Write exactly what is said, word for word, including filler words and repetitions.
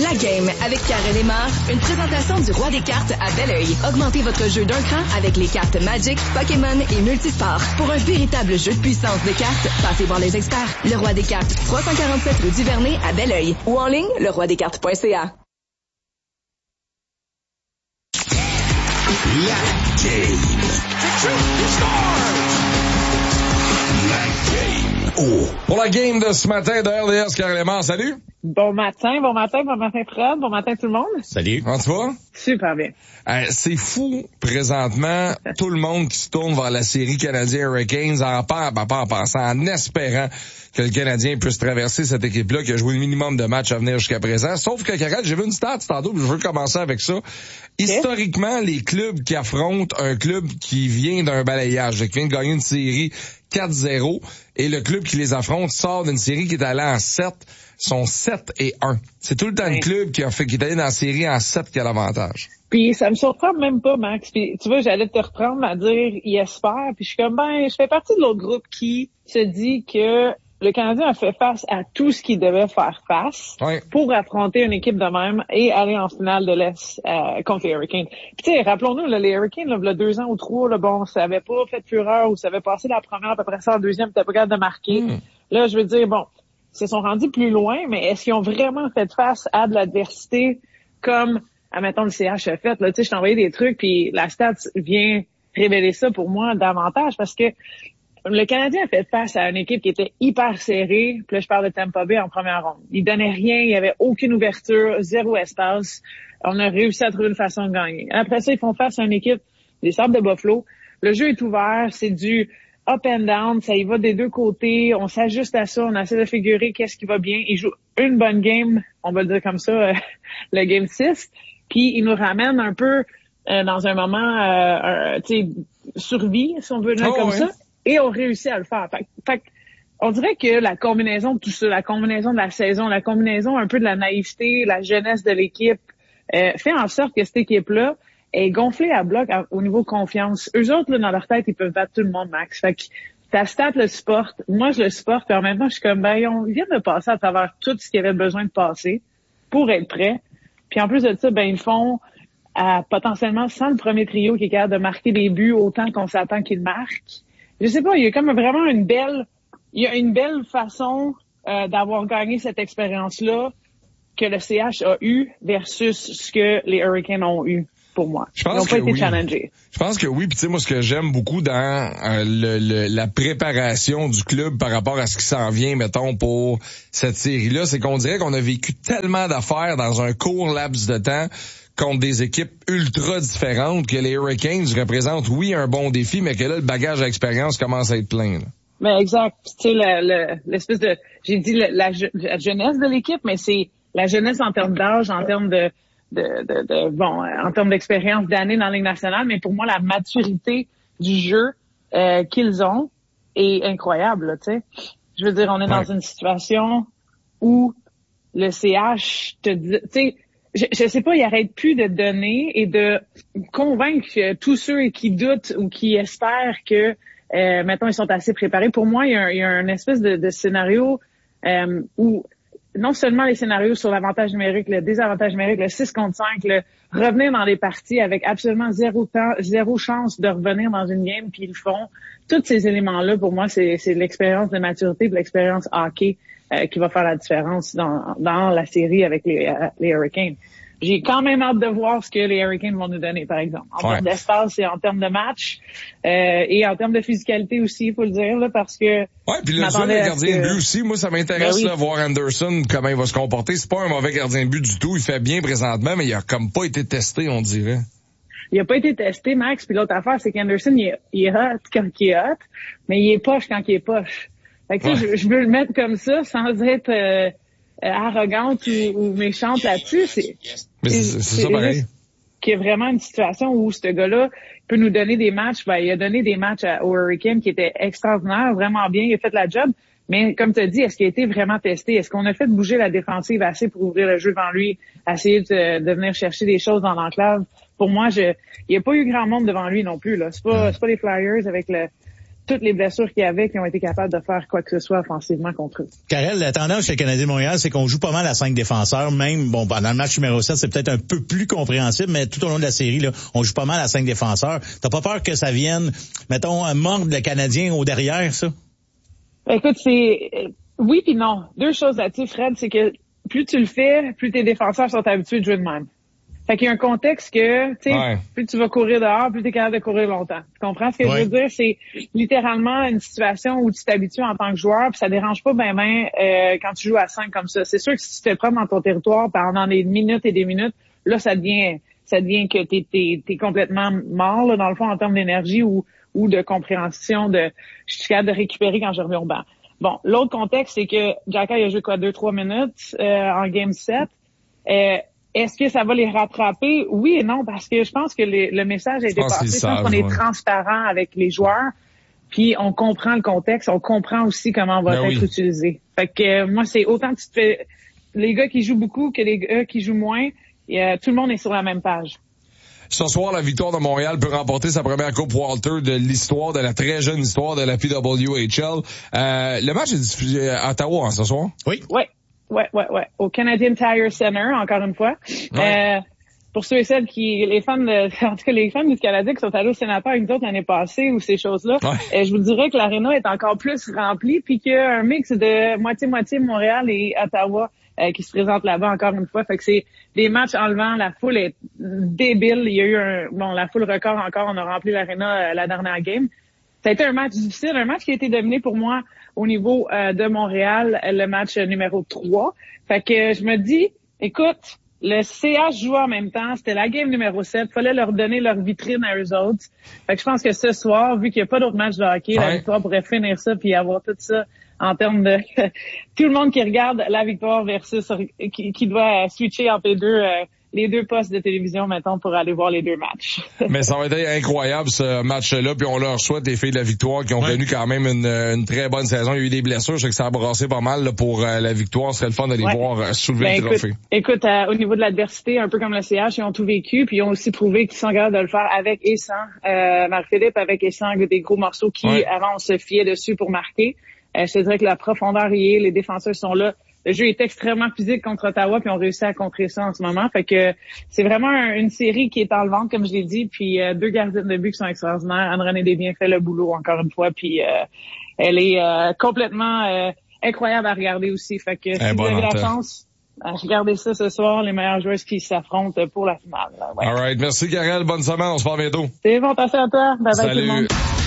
La game avec Karel Emard, une présentation du Roi des cartes à Belleuil. Augmentez votre jeu d'un cran avec les cartes Magic, Pokémon et Multisport. Pour un véritable jeu de puissance de cartes, passez voir les experts. Le Roi des cartes, trois cent quarante-sept rue du Vernet à Belleuil. Ou en ligne, le roi des cartes point c a. La game. La game. Oh. Pour la game de ce matin de R D S, Karel Emard, salut. Bon matin, bon matin, bon matin Fred, bon matin tout le monde. Salut. Comment tu vas? Super bien. Euh, c'est fou, présentement, tout le monde qui se tourne vers la série Canadiens-Hurricanes en, pas, pas en pensant, en espérant que le Canadien puisse traverser cette équipe-là qui a joué le minimum de matchs à venir jusqu'à présent. Sauf que, Karel, j'ai vu une stat tantôt, je veux commencer avec ça. Okay. Historiquement, les clubs qui affrontent un club qui vient d'un balayage, qui vient de gagner une série quatre zéro, et le club qui les affronte sort d'une série qui est allée en sept, sont sept et un. C'est tout le temps ouais. le club qui a fait, qui est allé dans la série en sept qui a l'avantage. Puis ça me surprend même pas, Max. Puis tu vois, j'allais te reprendre à dire il espère. Puis je suis comme ben, je fais partie de l'autre groupe qui se dit que le Canadien a fait face à tout ce qu'il devait faire face ouais. pour affronter une équipe de même et aller en finale de l'Est euh, contre les Hurricanes. Puis tu sais, rappelons-nous, là, les Hurricanes, là, il y a deux ans ou trois, là, bon, ça avait pas fait fureur ou ça avait passé la première, à peu près ça en deuxième, t'as pas capable de marquer. Mm. Là, je veux dire, bon, ils se sont rendus plus loin, mais est-ce qu'ils ont vraiment fait face à de l'adversité comme, admettons, le C H a fait? Là, tu sais, je t'ai envoyé des trucs, puis la stat vient révéler ça pour moi davantage parce que le Canadien a fait face à une équipe qui était hyper serrée. Puis là, je parle de Tampa Bay en première ronde. Il donnait rien, il y avait aucune ouverture, zéro espace. On a réussi à trouver une façon de gagner. Après ça, ils font face à une équipe des Sabres de Buffalo. Le jeu est ouvert, c'est du up and down, ça y va des deux côtés. On s'ajuste à ça, on essaie de figurer qu'est-ce qui va bien. Ils jouent une bonne game, on va le dire comme ça, euh, le game six. Puis ils nous ramènent un peu euh, dans un moment, euh, tu sais, survie, si on veut le dire oh, comme ouais. ça. Et on réussit à le faire. Fait, fait, on dirait que la combinaison de tout ça, la combinaison de la saison, la combinaison un peu de la naïveté, la jeunesse de l'équipe, euh, fait en sorte que cette équipe-là est gonflée à bloc à, au niveau confiance. Eux autres, là, dans leur tête, ils peuvent battre tout le monde, Max. Fait que ta stat le supporte, moi je le supporte, puis en même temps, je suis comme, ben, on vient de passer à travers tout ce qu'il y avait besoin de passer pour être prêt. Puis en plus de ça, ben, ils font à, potentiellement sans le premier trio qui est capable de marquer des buts autant qu'on s'attend qu'ils marquent. Je sais pas, il y a comme vraiment une belle, il y a une belle façon euh, d'avoir gagné cette expérience-là que le C H a eu versus ce que les Hurricanes ont eu pour moi. Je pense Ils n'ont pas que été oui. challengés. Je pense que oui, puis tu sais moi ce que j'aime beaucoup dans euh, le, le, la préparation du club par rapport à ce qui s'en vient, mettons pour cette série-là, c'est qu'on dirait qu'on a vécu tellement d'affaires dans un court laps de temps contre des équipes ultra différentes que les Hurricanes représentent, oui, un bon défi, mais que là, le bagage d'expérience commence à être plein. Là. Mais exact. Tu sais, le, le, l'espèce de... J'ai dit le, la, la jeunesse de l'équipe, mais c'est la jeunesse en termes d'âge, en termes de... de, de, de bon, en termes d'expérience d'années dans la Ligue nationale, mais pour moi, la maturité du jeu euh, qu'ils ont est incroyable, tu sais. Je veux dire, on est ouais. dans une situation où le C H te dit... Tu sais, Je, je sais pas, il arrête plus de donner et de convaincre tous ceux qui doutent ou qui espèrent que, euh, maintenant ils sont assez préparés. Pour moi, il y a un, il y a un espèce de, de scénario euh, où non seulement les scénarios sur l'avantage numérique, le désavantage numérique, le six contre cinq, le revenir dans les parties avec absolument zéro temps, zéro chance de revenir dans une game, puis ils le font. Tous ces éléments-là, pour moi, c'est, c'est l'expérience de maturité, de l'expérience hockey euh, qui va faire la différence dans, dans la série avec les, euh, les Hurricanes. J'ai quand même hâte de voir ce que les Hurricanes vont nous donner, par exemple. En ouais. termes d'espace et en termes de match, euh, et en termes de physicalité aussi, il faut le dire, là, parce que... Ouais, puis le jeu des gardiens de but aussi, moi, ça m'intéresse, ben oui. là, voir Anderson, comment il va se comporter. C'est pas un mauvais gardien de but du tout. Il fait bien présentement, mais il a comme pas été testé, on dirait. Il a pas été testé, Max, puis l'autre affaire, c'est qu'Anderson, il est, il est hot quand il est hot, mais il est poche quand il est poche. Fait que, tu sais, ouais. je, je veux le mettre comme ça, sans être euh, arrogante ou, ou méchante là-dessus. C'est, mais c'est, c'est, c'est ça pareil. Qu'il y a vraiment une situation où ce gars-là peut nous donner des matchs. Ben, il a donné des matchs à, au Hurricane qui étaient extraordinaires, vraiment bien. Il a fait la job. Mais comme tu as dit, est-ce qu'il a été vraiment testé? Est-ce qu'on a fait bouger la défensive assez pour ouvrir le jeu devant lui, essayer de, de venir chercher des choses dans l'enclave? Pour moi, je, il n'y a pas eu grand monde devant lui non plus, là. C'est pas, c'est pas les Flyers avec le, toutes les blessures qu'il y avait qui ont été capables de faire quoi que ce soit offensivement contre eux. Karel, la tendance chez le Canadien de Montréal, c'est qu'on joue pas mal à cinq défenseurs, même, bon, pendant le match numéro sept, c'est peut-être un peu plus compréhensible, mais tout au long de la série, là, on joue pas mal à cinq défenseurs. T'as pas peur que ça vienne, mettons, mordre le Canadien au derrière, ça? Écoute, c'est, oui puis non. Deux choses là-dessus, Fred, c'est que plus tu le fais, plus tes défenseurs sont habitués de jouer de même. Fait qu'il y a un contexte que, tu sais, ouais. plus tu vas courir dehors, plus tu es capable de courir longtemps. Tu comprends ce que ouais. je veux dire? C'est littéralement une situation où tu t'habitues en tant que joueur, puis ça dérange pas ben ben euh, quand tu joues à cinq comme ça. C'est sûr que si tu te prends dans ton territoire pendant des minutes et des minutes, là, ça devient ça devient que t'es t'es, t'es complètement mort, là, dans le fond, en termes d'énergie ou ou de compréhension de je suis capable de récupérer quand je reviens au banc. Bon, l'autre contexte, c'est que Xhekaj a joué quoi, deux, trois minutes euh, en game sept. Euh, Est-ce que ça va les rattraper? Oui et non, parce que je pense que les, le message a été passé. Je pense qu'on est transparent avec les joueurs, puis on comprend le contexte, on comprend aussi comment on va ben être oui. utilisé. Fait que euh, moi, c'est autant que tu te fais... Les gars qui jouent beaucoup que les gars qui jouent moins, et, euh, tout le monde est sur la même page. Ce soir, la Victoire de Montréal peut remporter sa première Coupe Walter de l'histoire, de la très jeune histoire de la P W H L. Euh, le match est diffusé à Ottawa, hein, ce soir? Oui. Oui. Ouais, ouais, ouais. Au Canadian Tire Center, encore une fois. Ouais. Euh, pour ceux et celles qui, les fans de, en tout cas, les fans du Canadien qui sont allés au Sénateur avec nous autres l'année passée ou ces choses-là, ouais. euh, je vous dirais que l'aréna est encore plus remplie puis qu'il y a un mix de moitié-moitié Montréal et Ottawa euh, qui se présente là-bas encore une fois. Fait que c'est des matchs enlevant. La foule est débile. Il y a eu un, bon, la foule record encore. On a rempli l'aréna euh, la dernière game. Ça a été un match difficile, un match qui a été dominé pour moi au niveau euh, de Montréal, le match numéro trois. Fait que je me dis, écoute, le C H jouait en même temps, c'était la game numéro sept, fallait leur donner leur vitrine à eux autres. Fait que je pense que ce soir, vu qu'il n'y a pas d'autres matchs de hockey, ouais. la victoire pourrait finir ça puis avoir tout ça en termes de tout le monde qui regarde la victoire versus qui, qui doit switcher entre les deux euh, les deux postes de télévision, mettons, pour aller voir les deux matchs. Mais ça va être incroyable, ce match-là, puis on leur souhaite les filles de la victoire qui ont ouais. connu quand même une, une très bonne saison. Il y a eu des blessures, je sais que ça a brassé pas mal là, pour euh, la victoire. Ce serait le fun de les ouais. voir soulever ben, le trophée. Écoute, écoute euh, au niveau de l'adversité, un peu comme le C H, ils ont tout vécu, puis ils ont aussi prouvé qu'ils sont capables de le faire avec et sans. Euh, Marc-Philippe, avec et sans des gros morceaux qui, ouais. avant, on se fiait dessus pour marquer. Euh, je te dirais que la profondeur y est, les défenseurs sont là. Le jeu est extrêmement physique contre Ottawa, puis on réussit à contrer ça en ce moment. Fait que c'est vraiment un, une série qui est enlevante, comme je l'ai dit, puis euh, deux gardiens de but qui sont extraordinaires. Anne-Renée Desbiens fait le boulot encore une fois, puis euh, elle est euh, complètement euh, incroyable à regarder aussi. Fait que si vous avez la chance, regardez ça ce soir, les meilleures joueuses qui s'affrontent pour la finale. Ouais. All right, merci Karel, bonne semaine, on se parle bientôt. C'est bon, passez à toi. Bye bye tout le monde.